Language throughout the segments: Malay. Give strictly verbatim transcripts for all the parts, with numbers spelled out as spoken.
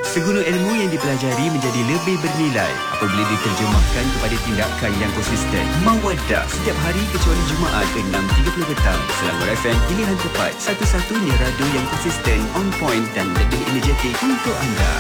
Segunu ilmu yang dipelajari menjadi lebih bernilai apabila diterjemahkan kepada tindakan yang konsisten. Mawaddah setiap hari kecuali Jumaat enam tiga puluh petang. Selangor F M, pilihan tepat, satu-satunya radio yang konsisten, on point dan lebih energetik untuk anda.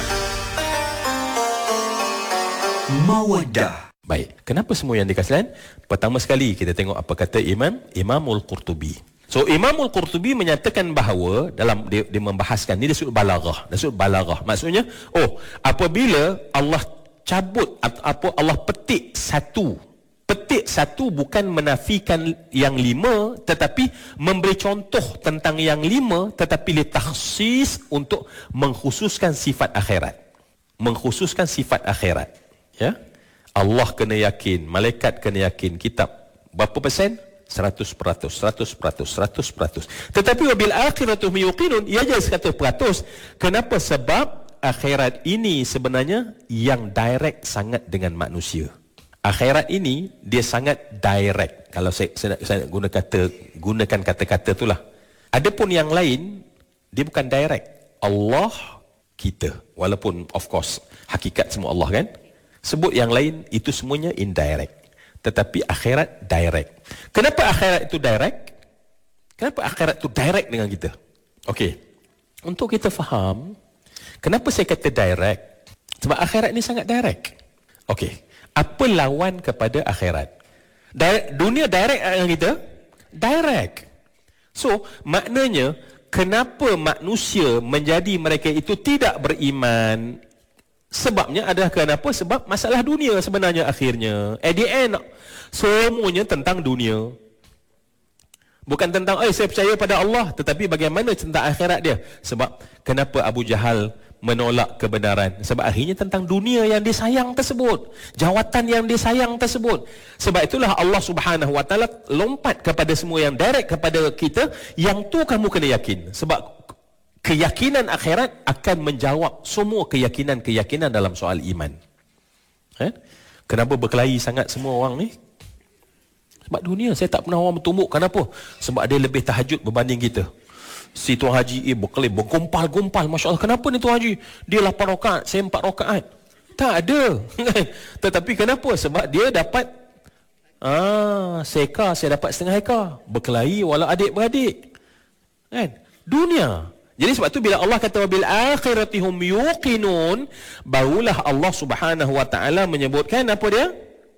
Mawaddah. Baik, kenapa semua yang dikasihan? Pertama sekali kita tengok apa kata Imam Imamul Qurtubi. So Imamul Qurtubi menyatakan bahawa dalam dia, dia membahaskan ni, dia sebut balaghah. Dia sebut balaghah. Maksudnya, oh, apabila Allah cabut atau apa Allah petik satu, petik satu bukan menafikan yang lima, tetapi memberi contoh tentang yang lima, tetapi litakhsis untuk mengkhususkan sifat akhirat. Mengkhususkan sifat akhirat. Ya? Allah kena yakin, malaikat kena yakin, kitab berapa persen? seratus peratus, seratus peratus, seratus peratus. Tetapi wabil akhiratu yuqinun, ia je seratus peratus. Kenapa? Sebab akhirat ini sebenarnya yang direct sangat dengan manusia. Akhirat ini dia sangat direct. Kalau saya, saya, nak, saya nak guna kata, gunakan kata-kata itulah. Adapun yang lain dia bukan direct. Allah kita, walaupun of course hakikat semua Allah kan. Sebut yang lain itu semuanya indirect. Tetapi akhirat direct. Kenapa akhirat itu direct? Kenapa akhirat itu direct dengan kita? Okey. Untuk kita faham, kenapa saya kata direct? Sebab akhirat ni sangat direct. Okey. Apa lawan kepada akhirat? Direct, dunia direct dengan kita? Direct. So, maknanya, kenapa manusia menjadi mereka itu tidak beriman? Sebabnya adalah kenapa? Sebab masalah dunia sebenarnya akhirnya. At the end, semuanya tentang dunia. Bukan tentang, eh saya percaya pada Allah, tetapi bagaimana tentang akhirat dia. Sebab kenapa Abu Jahal menolak kebenaran? Sebab akhirnya tentang dunia yang disayang tersebut. Jawatan yang disayang tersebut. Sebab itulah Allah Subhanahu Wa Taala lompat kepada semua yang direct kepada kita. Yang tu kamu kena yakin. Sebab keyakinan akhirat akan menjawab semua keyakinan-keyakinan dalam soal iman. Eh? Kenapa berkelahi sangat semua orang ni? Sebab dunia. Saya tak pernah orang bertumbuk. Kenapa? Sebab dia lebih tahajud berbanding kita. Si Tuan Haji eh, berkelahi, bergumpal-gumpal. Masya Allah, kenapa ni Tuan Haji? Dia lapan rakaat, saya empat rakaat. Tak ada. Tetapi kenapa? Sebab dia dapat ah, seekar, saya dapat setengah ekar. Berkelahi walau adik-beradik. Kan? Dunia. Jadi sebab tu bila Allah kata wabil akhirati hum yuqinun, barulah Allah Subhanahu Wa Taala menyebutkan apa dia?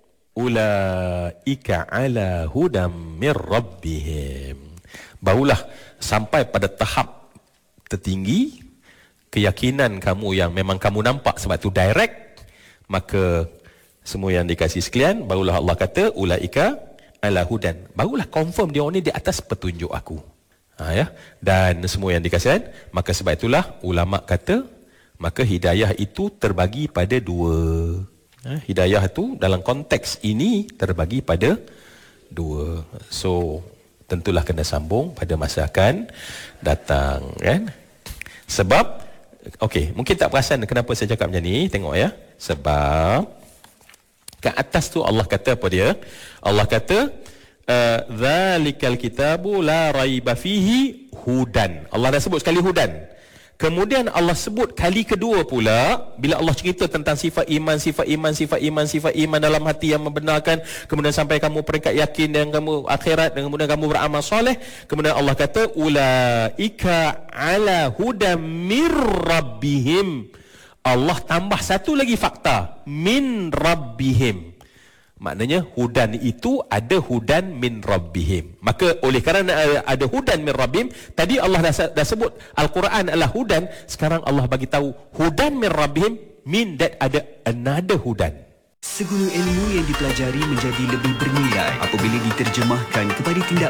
Ulaika ala hudam mir rabbihim. Barulah sampai pada tahap tertinggi keyakinan kamu yang memang kamu nampak, sebab tu direct, maka semua yang dikasih sekalian, barulah Allah kata ulaika ala hudan. Barulah confirm dia orang ni di atas petunjuk aku. Ha, ya? Dan semua yang dikasihan, maka sebab itulah ulama kata maka hidayah itu terbagi pada dua. Ha, hidayah itu dalam konteks ini terbagi pada dua. So tentulah kena sambung pada masa akan datang kan. Sebab okey, mungkin tak perasan kenapa saya cakap macam ni. Tengok ya. Sebab kat atas tu Allah kata apa dia? Allah kata zalikal kitabu la raiba fihi hudan. Allah dah sebut sekali hudan. Kemudian Allah sebut kali kedua pula bila Allah cerita tentang sifat iman, sifat iman, sifat iman, sifat iman dalam hati yang membenarkan, kemudian sampai kamu peringkat yakin dan kamu akhirat, dan kemudian kamu beramal soleh, kemudian Allah kata ulaika ala hudam mir rabbihim. Allah tambah satu lagi fakta, min rabbihim. Maknanya hudan itu ada hudan min rabbihim. Maka oleh kerana ada hudan min rabbihim, tadi Allah dah, dah sebut Al-Quran adalah hudan, sekarang Allah bagi tahu hudan min rabbihim, mean that ada another hudan. Segunu ilmu yang dipelajari menjadi lebih bernilai apabila diterjemahkan kepada tindakan